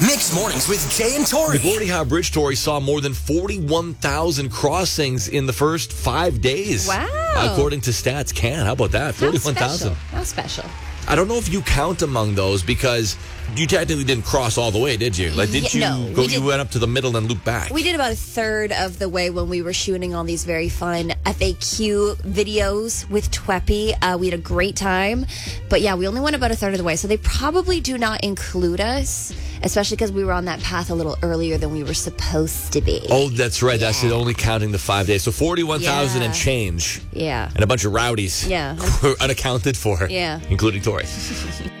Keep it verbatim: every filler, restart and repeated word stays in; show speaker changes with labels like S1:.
S1: Mixed Mornings with Jay and Tori.
S2: The Gordie Howe Bridge, Tori, saw more than forty-one thousand crossings in the first five days.
S3: Wow.
S2: According to Stats Can. How about that? forty-one thousand.
S3: How special.
S2: I don't know if you count among those because you technically didn't cross all the way, did you? Like, did
S3: Yeah,
S2: you
S3: no,
S2: go?
S3: we did-
S2: You went up to the middle and looped back.
S3: We did about a third of the way when we were shooting all these very fun F A Q videos with Tweppy. Uh, we had a great time. But yeah, we only went about a third of the way. So they probably do not include us, especially because we were on that path a little earlier than we were supposed to be.
S2: Oh, that's right. That's
S3: Yeah.
S2: it. Only counting the five days. So forty-one thousand
S3: Yeah.
S2: and change.
S3: Yeah.
S2: And a bunch of rowdies.
S3: Yeah.
S2: Were unaccounted for.
S3: Yeah.
S2: Including Tori.